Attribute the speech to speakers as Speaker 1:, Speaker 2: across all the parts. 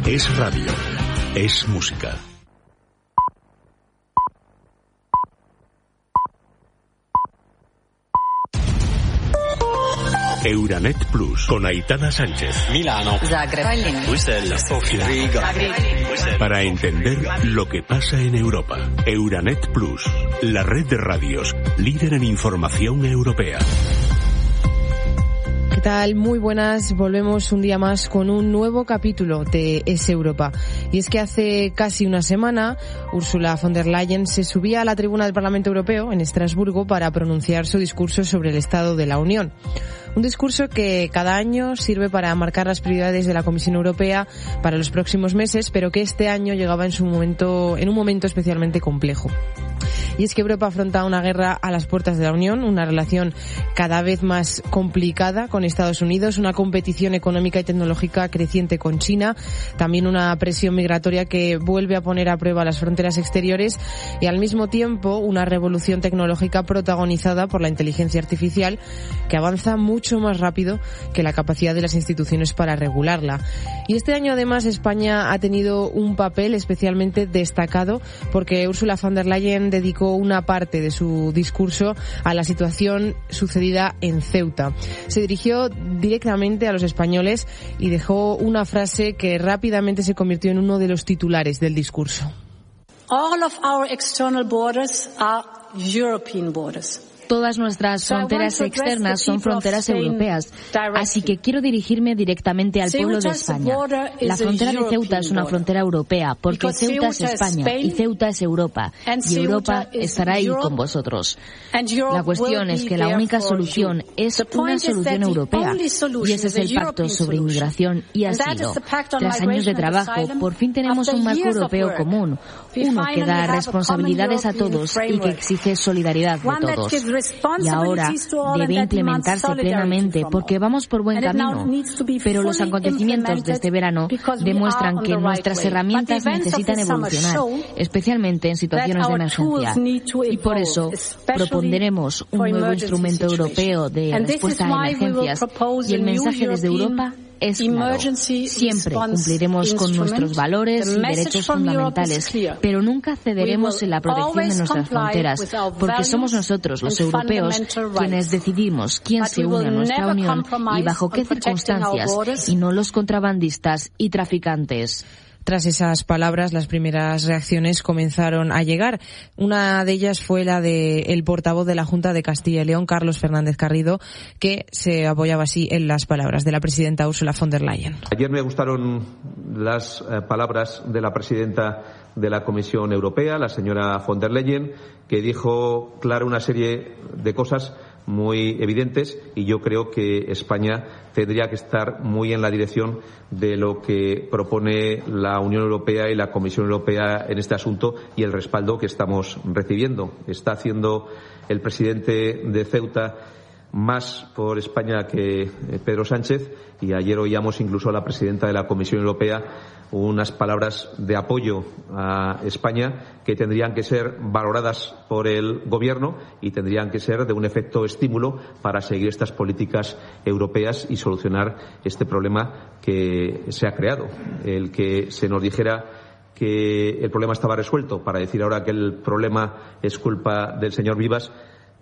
Speaker 1: Es radio. Es música. Euranet Plus con Aitana Sánchez.
Speaker 2: Milano.
Speaker 3: Zagreb.
Speaker 2: Bruselas. Sofía. Riga.
Speaker 1: Para entender lo que pasa en Europa. Euranet Plus, la red de radios líder en información europea.
Speaker 4: ¿Qué tal? Muy buenas. Volvemos un día más con un nuevo capítulo de Es Europa. Y es que hace casi una semana Ursula von der Leyen se subía a la tribuna del Parlamento Europeo en Estrasburgo para pronunciar su discurso sobre el Estado de la Unión. Un discurso que cada año sirve para marcar las prioridades de la Comisión Europea para los próximos meses, pero que este año llegaba en un momento especialmente complejo. Y es que Europa afronta una guerra a las puertas de la Unión, una relación cada vez más complicada con Estados Unidos, una competición económica y tecnológica creciente con China, también una presión migratoria que vuelve a poner a prueba las fronteras exteriores y al mismo tiempo una revolución tecnológica protagonizada por la inteligencia artificial que avanza mucho más rápido que la capacidad de las instituciones para regularla. Y este año además España ha tenido un papel especialmente destacado porque Ursula von der Leyen dedicó una parte de su discurso a la situación sucedida en Ceuta. Se dirigió directamente a los españoles y dejó una frase que rápidamente se convirtió en uno de los titulares del discurso.
Speaker 5: All of our external borders are European borders.
Speaker 6: Todas nuestras fronteras externas son fronteras europeas, así que quiero dirigirme directamente al pueblo de España. La frontera de Ceuta es una frontera europea, porque Ceuta es España y Ceuta es Europa, y Europa estará ahí con vosotros. La cuestión es que la única solución es una solución europea, y ese es el pacto sobre inmigración y asilo. Tras años de trabajo, por fin tenemos un marco europeo común, uno que da responsabilidades a todos y que exige solidaridad de todos. Y ahora debe implementarse plenamente porque vamos por buen camino. Pero los acontecimientos de este verano demuestran que nuestras herramientas necesitan evolucionar, especialmente en situaciones de emergencia. Y por eso propondremos un nuevo instrumento europeo de respuesta a emergencias y el mensaje desde Europa es claro. Siempre cumpliremos con nuestros valores y derechos fundamentales, pero nunca cederemos en la protección de nuestras fronteras, porque somos nosotros, los europeos, quienes decidimos quién se une a nuestra unión y bajo qué circunstancias, y no los contrabandistas y traficantes.
Speaker 4: Tras esas palabras, las primeras reacciones comenzaron a llegar. Una de ellas fue la del portavoz de la Junta de Castilla y León, Carlos Fernández Garrido, que se apoyaba así en las palabras de la presidenta Ursula von der Leyen.
Speaker 7: Ayer me gustaron las palabras de la presidenta de la Comisión Europea, la señora von der Leyen, que dijo clara una serie de cosas muy evidentes, y yo creo que España tendría que estar muy en la dirección de lo que propone la Unión Europea y la Comisión Europea en este asunto y el respaldo que estamos recibiendo. Está haciendo el presidente de Ceuta más por España que Pedro Sánchez, y ayer oíamos incluso a la presidenta de la Comisión Europea unas palabras de apoyo a España que tendrían que ser valoradas por el Gobierno y tendrían que ser de un efecto estímulo para seguir estas políticas europeas y solucionar este problema que se ha creado. El que se nos dijera que el problema estaba resuelto para decir ahora que el problema es culpa del señor Vivas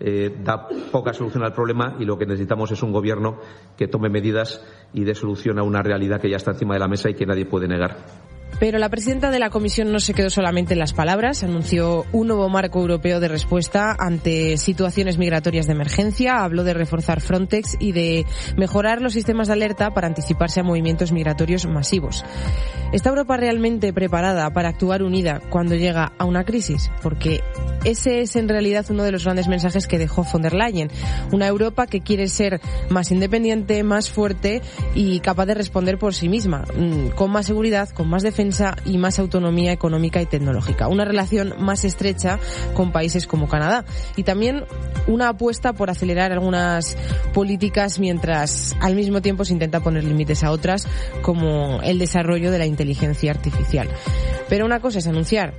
Speaker 7: da poca solución al problema, y lo que necesitamos es un gobierno que tome medidas y dé solución a una realidad que ya está encima de la mesa y que nadie puede negar.
Speaker 4: Pero la presidenta de la Comisión no se quedó solamente en las palabras, anunció un nuevo marco europeo de respuesta ante situaciones migratorias de emergencia, habló de reforzar Frontex y de mejorar los sistemas de alerta para anticiparse a movimientos migratorios masivos. ¿Está Europa realmente preparada para actuar unida cuando llega a una crisis? Porque ese es en realidad uno de los grandes mensajes que dejó von der Leyen. Una Europa que quiere ser más independiente, más fuerte y capaz de responder por sí misma, con más seguridad, con más defensa y más autonomía económica y tecnológica. Una relación más estrecha con países como Canadá. Y también una apuesta por acelerar algunas políticas mientras al mismo tiempo se intenta poner límites a otras, como el desarrollo de la inteligencia artificial. Pero una cosa es anunciar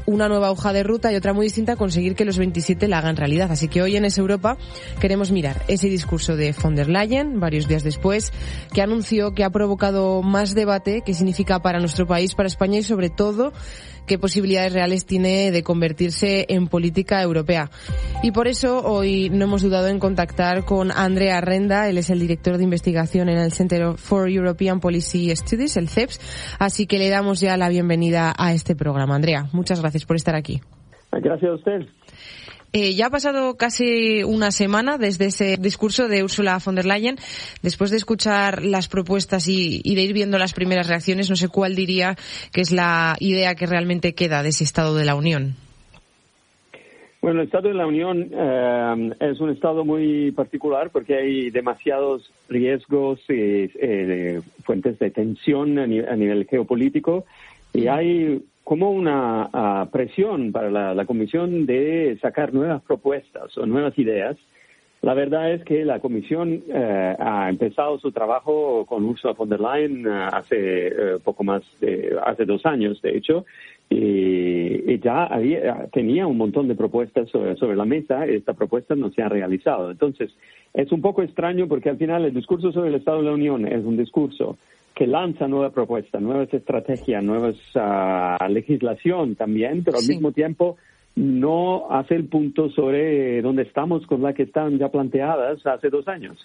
Speaker 4: una nueva hoja de ruta y otra muy distinta conseguir que los 27 la hagan realidad. Así que hoy en Es Europa queremos mirar ese discurso de von der Leyen, varios días después, que anunció que ha provocado más debate, qué significa para nuestro país, para España y sobre todo qué posibilidades reales tiene de convertirse en política europea. Y por eso hoy no hemos dudado en contactar con Andrea Renda, él es el director de investigación en el Center for European Policy Studies, el CEPS, así que le damos ya la bienvenida a este programa. Andrea, muchas gracias por estar aquí.
Speaker 3: Gracias a usted.
Speaker 4: Ya ha pasado casi una semana desde ese discurso de Ursula von der Leyen. Después de escuchar las propuestas y de ir viendo las primeras reacciones, no sé cuál diría que es la idea que realmente queda de ese Estado de la Unión.
Speaker 3: Bueno, el Estado de la Unión es un Estado muy particular porque hay demasiados riesgos y fuentes de tensión a nivel geopolítico y hay como una presión para la Comisión de sacar nuevas propuestas o nuevas ideas. La verdad es que la Comisión ha empezado su trabajo con Ursula von der Leyen hace 2 años, de hecho, y ya tenía un montón de propuestas sobre la mesa. Esta propuesta no se ha realizado. Entonces, es un poco extraño porque al final el discurso sobre el Estado de la Unión es un discurso que lanza nuevas propuestas, nuevas estrategias, nuevas legislación también, pero al mismo tiempo no hace el punto sobre dónde estamos con las que están ya planteadas hace 2 años.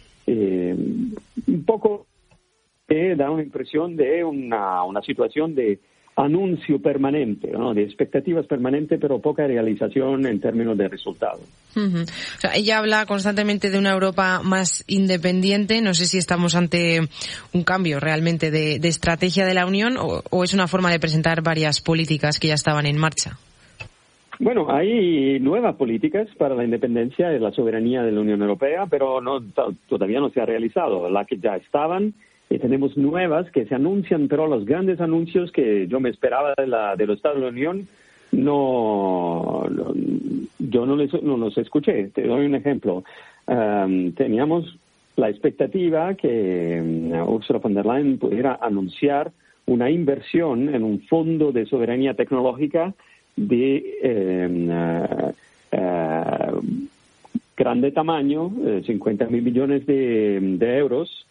Speaker 3: Un poco da una impresión de una situación de anuncio permanente, ¿no? De expectativas permanentes, pero poca realización en términos de resultados.
Speaker 4: Uh-huh. O sea, ella habla constantemente de una Europa más independiente. No sé si estamos ante un cambio realmente de estrategia de la Unión o es una forma de presentar varias políticas que ya estaban en marcha.
Speaker 3: Bueno, hay nuevas políticas para la independencia y la soberanía de la Unión Europea, pero todavía no se ha realizado. Las que ya estaban, y tenemos nuevas que se anuncian, pero los grandes anuncios que yo me esperaba de los Estados de la Unión, yo no los escuché. Te doy un ejemplo. Teníamos la expectativa que Ursula von der Leyen pudiera anunciar una inversión en un fondo de soberanía tecnológica de grande tamaño, 50.000 millones de euros,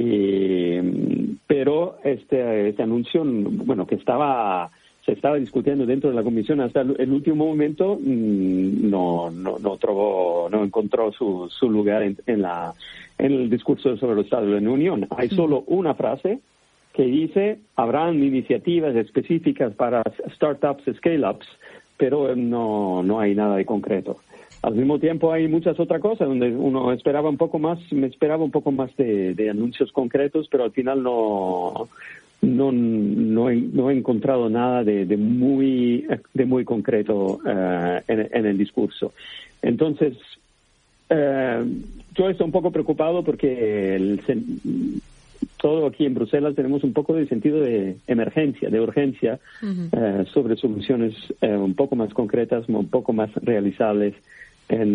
Speaker 3: pero este anuncio, bueno, que se estaba discutiendo dentro de la Comisión hasta el último momento, no encontró su lugar en el discurso sobre los Estados de la Unión. Hay solo una frase que dice: habrán iniciativas específicas para startups, scale-ups, pero no hay nada de concreto. Al mismo tiempo hay muchas otras cosas donde me esperaba un poco más de anuncios concretos, pero al final no he encontrado nada de muy concreto en el discurso. Entonces, yo estoy un poco preocupado porque todo aquí en Bruselas tenemos un poco de sentido de emergencia, de urgencia, sobre soluciones un poco más concretas, un poco más realizables en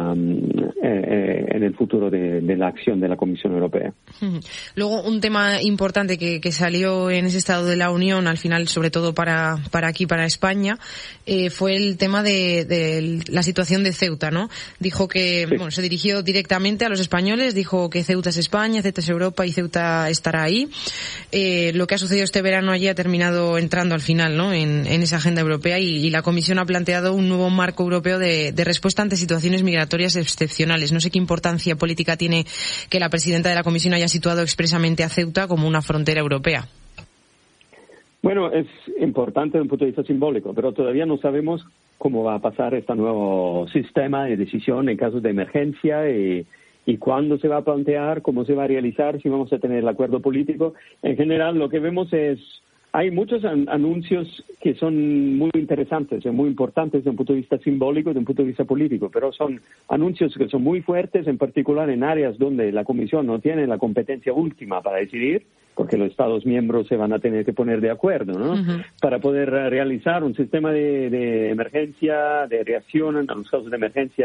Speaker 3: el futuro de la acción de la Comisión Europea.
Speaker 4: Luego, un tema importante que salió en ese Estado de la Unión, al final, sobre todo para aquí, para España, fue el tema de la situación de Ceuta, ¿no? Dijo que, bueno, se dirigió directamente a los españoles, dijo que Ceuta es España, Ceuta es Europa y Ceuta estará ahí. Lo que ha sucedido este verano allí ha terminado entrando al final, ¿no?, en esa agenda europea y la Comisión ha planteado un nuevo marco europeo de respuesta ante situaciones migratorias excepcionales. No sé qué importancia política tiene que la presidenta de la Comisión haya situado expresamente a Ceuta como una frontera europea.
Speaker 3: Bueno, es importante desde un punto de vista simbólico, pero todavía no sabemos cómo va a pasar este nuevo sistema de decisión en casos de emergencia y cuándo se va a plantear, cómo se va a realizar, si vamos a tener el acuerdo político. En general, lo que vemos hay muchos anuncios que son muy interesantes y muy importantes desde un punto de vista simbólico y desde un punto de vista político, pero son anuncios que son muy fuertes, en particular en áreas donde la Comisión no tiene la competencia última para decidir, porque los Estados miembros se van a tener que poner de acuerdo, ¿no? Para poder realizar un sistema de emergencia, de reacción a los casos de emergencia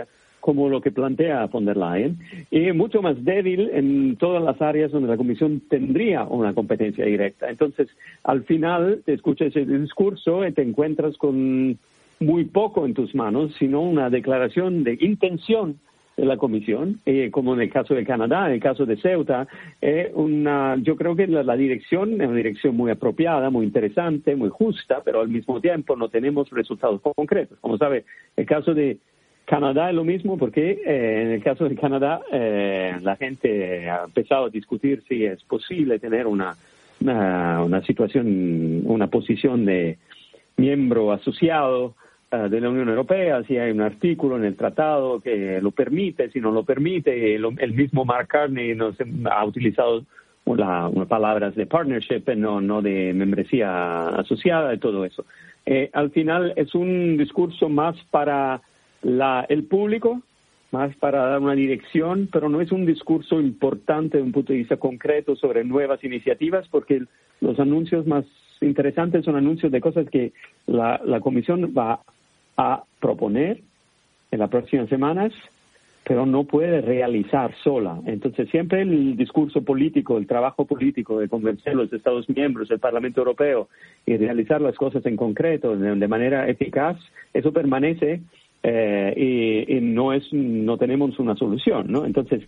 Speaker 3: como lo que plantea von der Leyen, y mucho más débil en todas las áreas donde la Comisión tendría una competencia directa. Entonces, al final, te escuchas ese discurso y te encuentras con muy poco en tus manos, sino una declaración de intención de la Comisión, como en el caso de Canadá, en el caso de Ceuta, yo creo que la dirección es una dirección muy apropiada, muy interesante, muy justa, pero al mismo tiempo no tenemos resultados concretos. Como sabe, el caso de Canadá es lo mismo porque en el caso de Canadá la gente ha empezado a discutir si es posible tener una situación, una posición de miembro asociado de la Unión Europea, si hay un artículo en el tratado que lo permite, si no lo permite. El mismo Mark Carney nos ha utilizado unas palabras de partnership, no de membresía asociada y todo eso. Al final es un discurso más para el público, más para dar una dirección, pero no es un discurso importante desde un punto de vista concreto sobre nuevas iniciativas, porque los anuncios más interesantes son anuncios de cosas que la Comisión va a proponer en las próximas semanas, pero no puede realizar sola. Entonces siempre el discurso político, el trabajo político de convencer a los Estados miembros, el Parlamento Europeo, y realizar las cosas en concreto de manera eficaz, eso permanece. Y no tenemos una solución, ¿no? Entonces,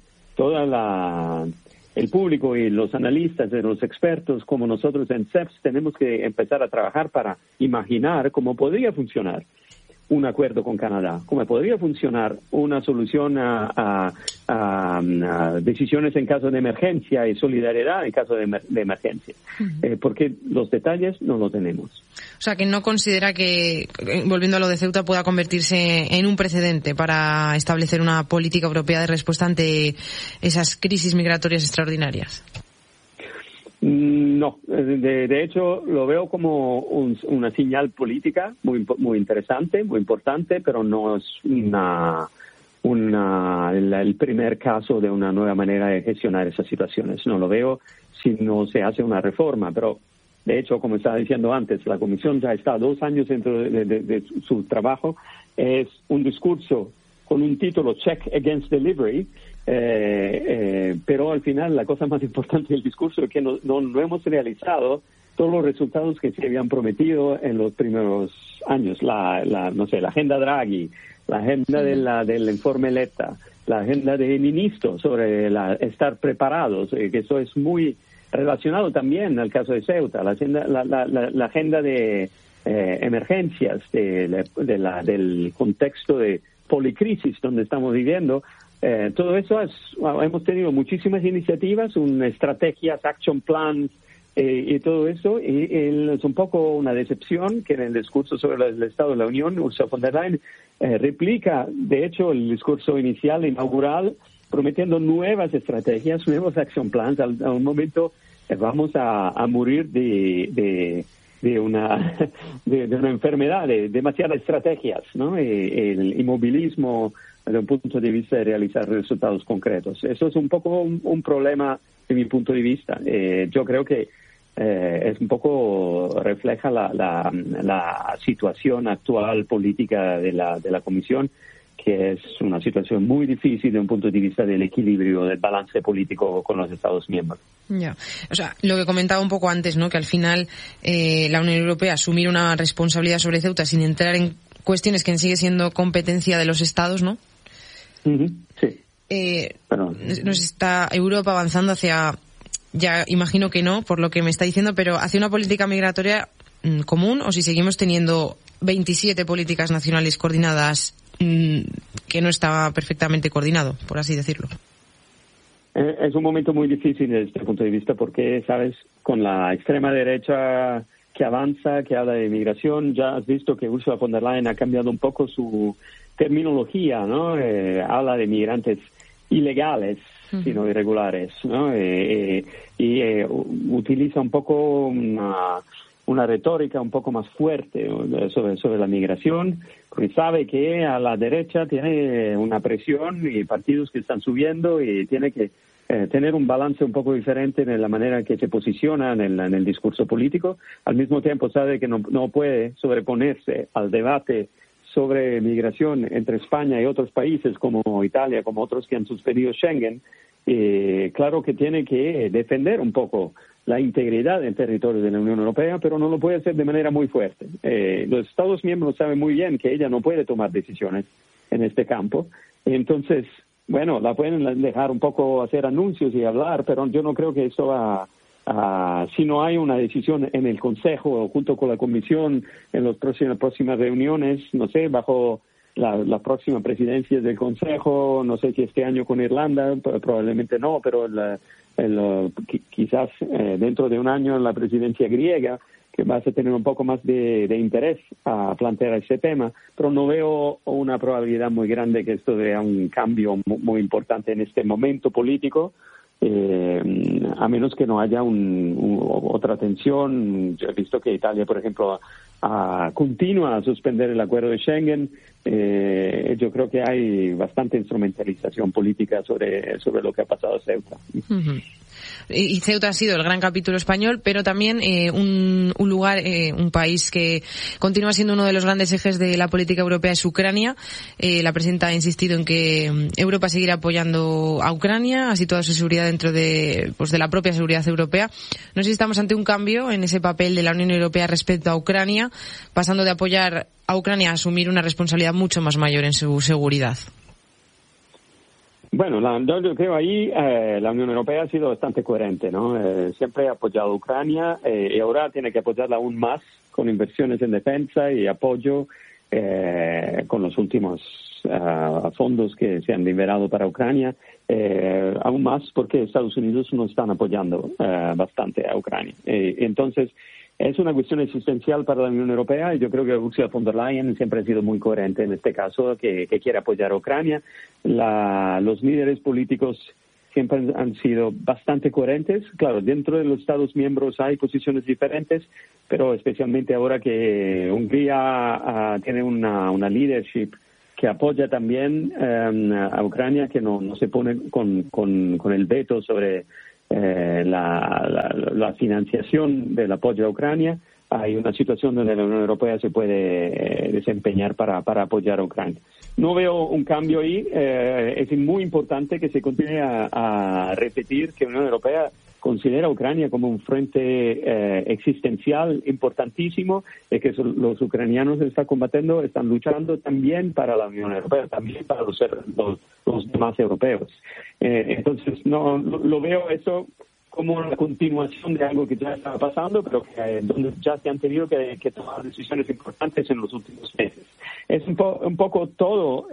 Speaker 3: el público y los analistas, los expertos como nosotros en CEPS tenemos que empezar a trabajar para imaginar cómo podría funcionar un acuerdo con Canadá, cómo podría funcionar una solución a decisiones en caso de emergencia y solidaridad en caso de emergencia, porque los detalles no los tenemos.
Speaker 4: O sea, que no considera que, volviendo a lo de Ceuta, pueda convertirse en un precedente para establecer una política europea de respuesta ante esas crisis migratorias extraordinarias. No, de hecho lo veo como una señal política muy interesante, muy importante, pero no es el primer caso de una nueva manera de gestionar esas situaciones. No lo veo si no se hace una reforma, pero de hecho, como estaba diciendo antes, la Comisión ya está 2 años dentro de su trabajo. Es un discurso con un título Check Against Delivery, pero al final la cosa más importante del discurso es que no hemos realizado todos los resultados que se habían prometido en los primeros años. La agenda Draghi, la agenda del informe Letta, la agenda de ministros sobre estar preparados, que eso es muy relacionado también al caso de Ceuta, la agenda de emergencias del contexto de policrisis donde estamos viviendo. Todo eso hemos tenido muchísimas iniciativas, estrategias, action plans y todo eso, y es un poco una decepción que en el discurso sobre el Estado de la Unión, Ursula von der Leyen replica, de hecho, el discurso inicial, inaugural, prometiendo nuevas estrategias, nuevos action plans. A un momento vamos a morir de una enfermedad, de demasiadas estrategias, ¿no? El inmovilismo desde un punto de vista de realizar resultados concretos. Eso es un poco un problema de mi punto de vista. Yo creo que es un poco refleja la situación actual política de la Comisión, que es una situación muy difícil desde un punto de vista del equilibrio, del balance político con los Estados miembros. Ya, o sea, lo que comentaba un poco antes, ¿no? Que al final la Unión Europea asumir una responsabilidad sobre Ceuta sin entrar en cuestiones que sigue siendo competencia de los Estados, ¿no?
Speaker 3: Sí.
Speaker 4: Nos está Europa avanzando hacia, ya imagino que no, por lo que me está diciendo, pero hacia una política migratoria común, o si seguimos teniendo 27 políticas nacionales coordinadas que no está perfectamente coordinado, por así decirlo.
Speaker 3: Es un momento muy difícil desde este punto de vista porque, sabes, con la extrema derecha que avanza, que habla de inmigración, ya has visto que Ursula von der Leyen ha cambiado un poco su terminología, ¿no? Habla de migrantes ilegales, sino irregulares, ¿no? Utiliza un poco una retórica un poco más fuerte sobre la migración, porque sabe que a la derecha tiene una presión y partidos que están subiendo y tiene que tener un balance un poco diferente en la manera en que se posiciona en el discurso político. Al mismo tiempo sabe que no puede sobreponerse al debate sobre migración entre España y otros países como Italia, como otros que han suspendido Schengen, claro que tiene que defender un poco la integridad del territorio de la Unión Europea, pero no lo puede hacer de manera muy fuerte. Los Estados miembros saben muy bien que ella no puede tomar decisiones en este campo. Entonces, bueno, la pueden dejar un poco hacer anuncios y hablar, pero yo no creo que eso va si no hay una decisión en el Consejo junto con la Comisión en las próximas reuniones, no sé, bajo la próxima presidencia del Consejo, no sé si este año con Irlanda, probablemente no, pero quizás dentro de un año en la presidencia griega, que vas a tener un poco más de interés a plantear ese tema, pero no veo una probabilidad muy grande que esto dé un cambio muy importante en este momento político, a menos que no haya otra tensión. Yo he visto que Italia, por ejemplo, continúa a suspender el acuerdo de Schengen. Yo creo que hay bastante instrumentalización política sobre lo que ha pasado en Ceuta.
Speaker 4: Uh-huh. Y Ceuta ha sido el gran capítulo español, pero también un lugar, un país que continúa siendo uno de los grandes ejes de la política europea es Ucrania. La presidenta ha insistido en que Europa seguirá apoyando a Ucrania, así toda su seguridad dentro de la propia seguridad europea. No sé si estamos ante un cambio en ese papel de la Unión Europea respecto a Ucrania, pasando de apoyar a Ucrania a asumir una responsabilidad mucho más mayor en su seguridad.
Speaker 3: Bueno, yo creo ahí la Unión Europea ha sido bastante coherente, ¿no? Siempre ha apoyado a Ucrania y ahora tiene que apoyarla aún más con inversiones en defensa y apoyo con los últimos fondos que se han liberado para Ucrania, aún más porque Estados Unidos no están apoyando bastante a Ucrania. Entonces, es una cuestión existencial para la Unión Europea y yo creo que Ursula von der Leyen siempre ha sido muy coherente en este caso, que quiere apoyar a Ucrania. Los líderes políticos siempre han sido bastante coherentes. Claro, dentro de los Estados miembros hay posiciones diferentes, pero especialmente ahora que Hungría tiene una leadership que apoya también a Ucrania, que no se pone con el veto sobre la financiación del apoyo a Ucrania. Hay una situación donde la Unión Europea se puede desempeñar para apoyar a Ucrania. No veo un cambio ahí. Es muy importante que se continúe a repetir que la Unión Europea considera a Ucrania como un frente existencial importantísimo y que los ucranianos están combatiendo, están luchando también para la Unión Europea, también para los demás europeos. Entonces, no lo veo eso como una continuación de algo que ya estaba pasando, pero que donde ya se han tenido que tomar decisiones importantes en los últimos meses. Es un poco todo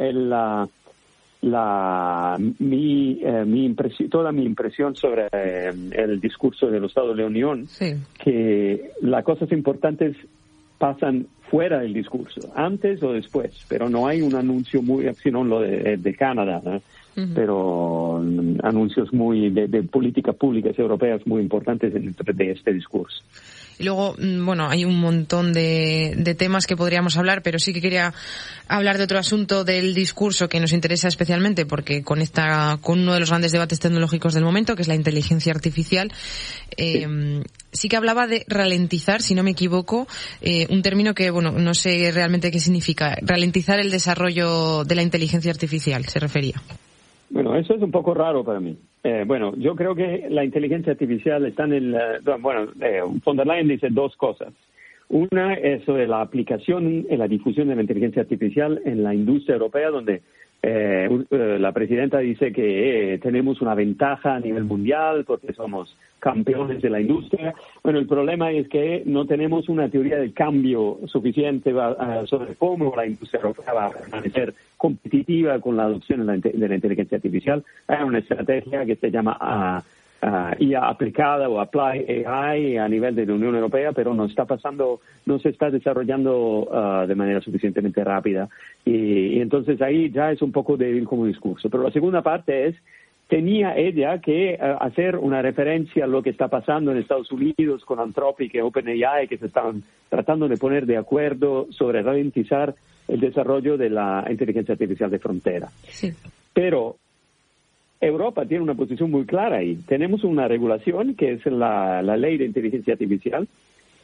Speaker 3: toda mi impresión sobre el discurso de los Estados de la Unión, sí, que las cosas importantes pasan fuera del discurso, antes o después, pero no hay un anuncio sino lo de Canadá, ¿no? Uh-huh. Pero anuncios muy de políticas públicas europeas muy importantes de este discurso.
Speaker 4: Y luego, bueno, hay un montón de temas que podríamos hablar, pero sí que quería hablar de otro asunto del discurso que nos interesa especialmente porque conecta con uno de los grandes debates tecnológicos del momento, que es la inteligencia artificial. Sí que hablaba de ralentizar, si no me equivoco, un término que, bueno, no sé realmente qué significa. Ralentizar el desarrollo de la inteligencia artificial, se refería.
Speaker 3: Bueno, eso es un poco raro para mí. Bueno, yo creo que la inteligencia artificial está en von der Leyen dice dos cosas. Una es sobre la aplicación y la difusión de la inteligencia artificial en la industria europea, donde la presidenta dice que tenemos una ventaja a nivel mundial porque somos campeones de la industria. Bueno, el problema es que no tenemos una teoría del cambio suficiente sobre cómo la industria europea va a permanecer competitiva con la adopción de la inteligencia artificial. Hay una estrategia que se llama IA aplicada o Apply AI a nivel de la Unión Europea, pero no se está desarrollando de manera suficientemente rápida. Y entonces ahí ya es un poco débil como discurso. Pero la segunda parte es, tenía ella que hacer una referencia a lo que está pasando en Estados Unidos con Anthropic y OpenAI, que se están tratando de poner de acuerdo sobre ralentizar el desarrollo de la inteligencia artificial de frontera. Sí. Pero Europa tiene una posición muy clara ahí. Tenemos una regulación que es la ley de inteligencia artificial,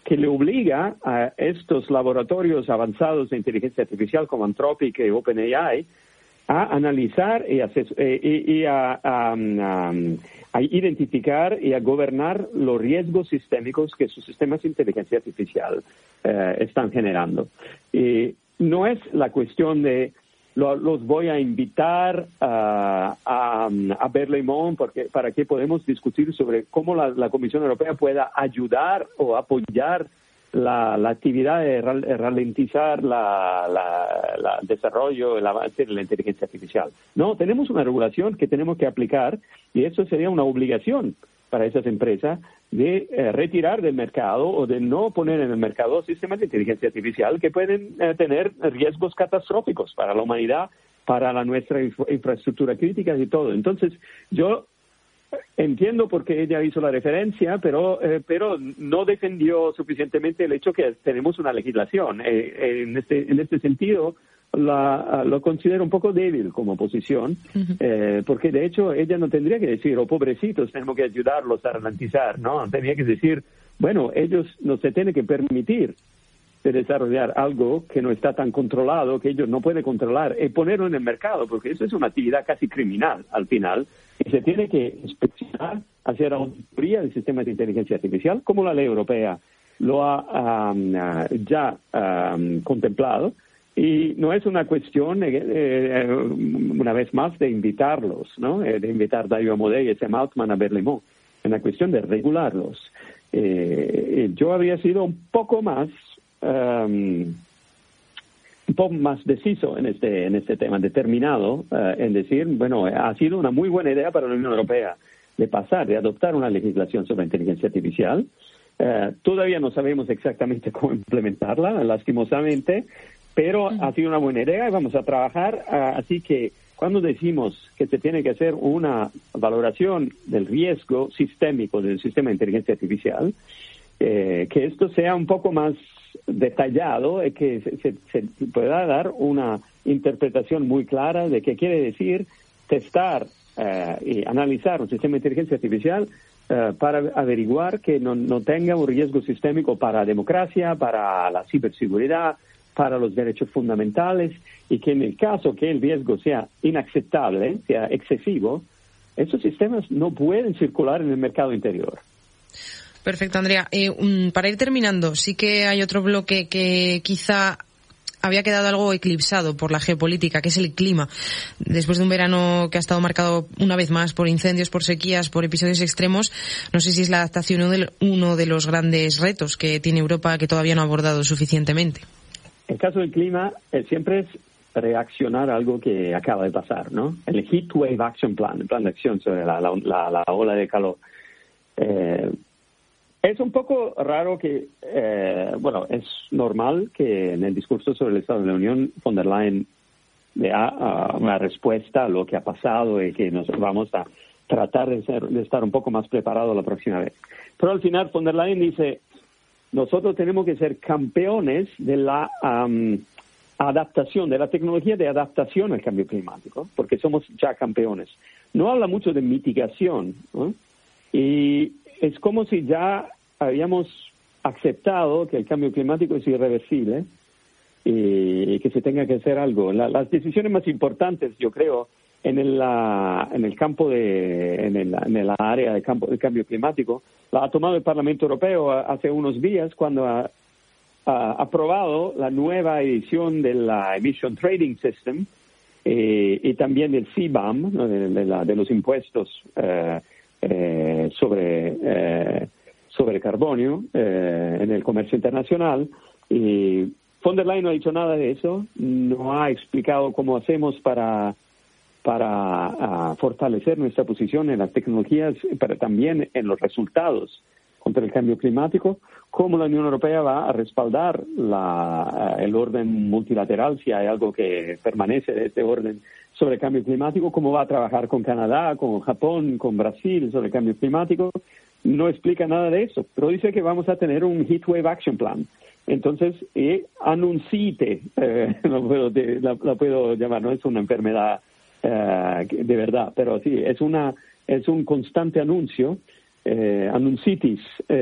Speaker 3: que le obliga a estos laboratorios avanzados de inteligencia artificial como Anthropic y OpenAI a analizar y a identificar y a gobernar los riesgos sistémicos que sus sistemas de inteligencia artificial están generando. Y no es la cuestión de los voy a invitar a Berlaymont para que podamos discutir sobre cómo la Comisión Europea pueda ayudar o apoyar la actividad de ralentizar el desarrollo, el avance de la inteligencia artificial. No, tenemos una regulación que tenemos que aplicar y eso sería una obligación para esas empresas de retirar del mercado o de no poner en el mercado sistemas de inteligencia artificial que pueden tener riesgos catastróficos para la humanidad, para nuestra infraestructura crítica y todo. Entonces, yo entiendo por qué ella hizo la referencia, pero no defendió suficientemente el hecho que tenemos una legislación. En este sentido, lo considero un poco débil como posición, porque de hecho ella no tendría que decir, pobrecitos, tenemos que ayudarlos a ralentizar, ¿no? Tenía que decir, bueno, ellos no se tienen que permitir de desarrollar algo que no está tan controlado, que ellos no pueden controlar, y ponerlo en el mercado, porque eso es una actividad casi criminal al final, y se tiene que inspeccionar, hacer auditoría del sistema de inteligencia artificial, como la ley europea lo ha ya contemplado, y no es una cuestión, una vez más, de invitarlos, ¿no? De invitar Dario Amodei y Sam Altman a Berlaymont, es una cuestión de regularlos. Yo habría sido un poco más deciso en este tema, determinado en decir, bueno, ha sido una muy buena idea para la Unión Europea de adoptar una legislación sobre inteligencia artificial. Todavía no sabemos exactamente cómo implementarla, lastimosamente, pero ha sido una buena idea y vamos a trabajar. Así que cuando decimos que se tiene que hacer una valoración del riesgo sistémico del sistema de inteligencia artificial, que esto sea un poco más detallado, que se pueda dar una interpretación muy clara de qué quiere decir testar y analizar un sistema de inteligencia artificial para averiguar que no tenga un riesgo sistémico para la democracia, para la ciberseguridad, para los derechos fundamentales, y que en el caso que el riesgo sea inaceptable, sea excesivo, esos sistemas no pueden circular en el mercado interior.
Speaker 4: Perfecto, Andrea. Para ir terminando, sí que hay otro bloque que quizá había quedado algo eclipsado por la geopolítica, que es el clima. Después de un verano que ha estado marcado una vez más por incendios, por sequías, por episodios extremos, no sé si es la adaptación uno de los grandes retos que tiene Europa que todavía no ha abordado suficientemente.
Speaker 3: El caso del clima siempre es reaccionar a algo que acaba de pasar, ¿no? El Heat Wave Action Plan, el plan de acción sobre la ola de calor. Es un poco raro que, es normal que en el discurso sobre el Estado de la Unión, von der Leyen dé una respuesta a lo que ha pasado y que nos vamos a tratar de estar un poco más preparados la próxima vez. Pero al final von der Leyen dice, nosotros tenemos que ser campeones de la adaptación, de la tecnología de adaptación al cambio climático, porque somos ya campeones. No habla mucho de mitigación, ¿no? Y es como si ya habíamos aceptado que el cambio climático es irreversible y que se tenga que hacer algo. Las decisiones más importantes, yo creo, en el campo en el área del cambio climático, la ha tomado el Parlamento Europeo hace unos días cuando ha aprobado la nueva edición de la Emission Trading System y también del CBAM, ¿no? de los impuestos sobre carbonio en el comercio internacional. Y von der Leyen no ha dicho nada de eso, no ha explicado cómo hacemos para fortalecer nuestra posición en las tecnologías, pero también en los resultados contra el cambio climático, cómo la Unión Europea va a respaldar el orden multilateral si hay algo que permanece de este orden sobre el cambio climático, cómo va a trabajar con Canadá, con Japón, con Brasil sobre el cambio climático. No explica nada de eso, pero dice que vamos a tener un Heatwave Action Plan. Entonces, anuncite, la puedo llamar, no es una enfermedad de verdad, pero sí, es un constante anuncio anuncitis,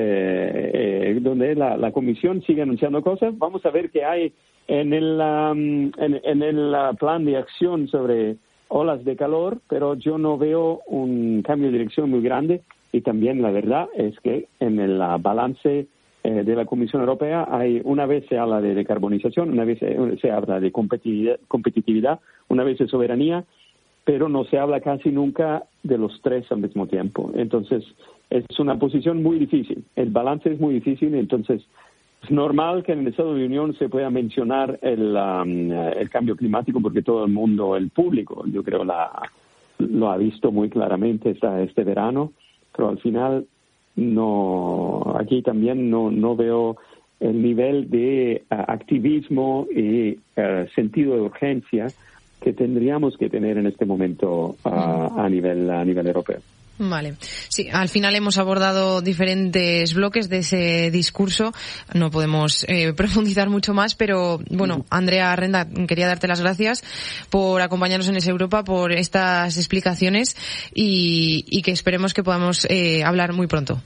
Speaker 3: donde la Comisión sigue anunciando cosas. Vamos a ver qué hay en el plan de acción sobre olas de calor, pero yo no veo un cambio de dirección muy grande. Y también la verdad es que en el balance de la Comisión Europea una vez se habla de decarbonización, una vez se habla de competitividad, una vez de soberanía, pero no se habla casi nunca de los tres al mismo tiempo. Entonces, es una posición muy difícil. El balance es muy difícil, entonces es normal que en el Estado de la Unión se pueda mencionar el cambio climático porque todo el mundo, el público, yo creo, lo ha visto muy claramente este verano, pero al final aquí también no veo el nivel de activismo y sentido de urgencia que tendríamos que tener en este momento a nivel europeo.
Speaker 4: Vale. Sí, al final hemos abordado diferentes bloques de ese discurso. No podemos profundizar mucho más, pero bueno, Andrea Renda, quería darte las gracias por acompañarnos en Es Europa, por estas explicaciones y que esperemos que podamos hablar muy pronto.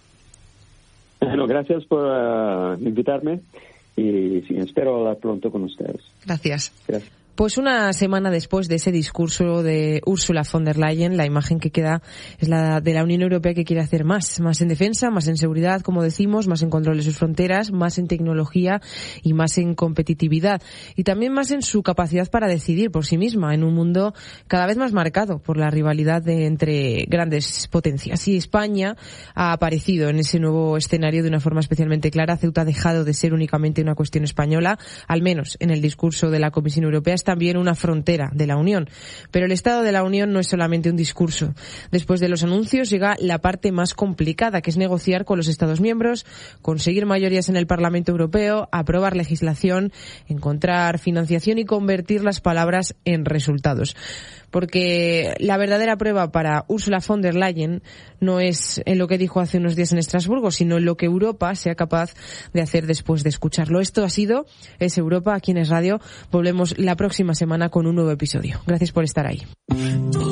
Speaker 3: Bueno, gracias por invitarme y sí, espero hablar pronto con ustedes.
Speaker 4: Gracias.
Speaker 3: Gracias.
Speaker 4: Pues una semana después de ese discurso de Ursula von der Leyen, la imagen que queda es la de la Unión Europea que quiere hacer más en defensa, más en seguridad, como decimos, más en control de sus fronteras, más en tecnología y más en competitividad. Y también más en su capacidad para decidir por sí misma en un mundo cada vez más marcado por la rivalidad entre grandes potencias. Y España ha aparecido en ese nuevo escenario de una forma especialmente clara. Ceuta ha dejado de ser únicamente una cuestión española, al menos en el discurso de la Comisión Europea. Es también una frontera de la Unión. Pero el Estado de la Unión no es solamente un discurso. Después de los anuncios llega la parte más complicada, que es negociar con los Estados miembros, conseguir mayorías en el Parlamento Europeo, aprobar legislación, encontrar financiación y convertir las palabras en resultados. Porque la verdadera prueba para Ursula von der Leyen no es en lo que dijo hace unos días en Estrasburgo, sino en lo que Europa sea capaz de hacer después de escucharlo. Esto ha sido Es Europa, aquí en Es Radio. Volvemos la próxima semana con un nuevo episodio. Gracias por estar ahí.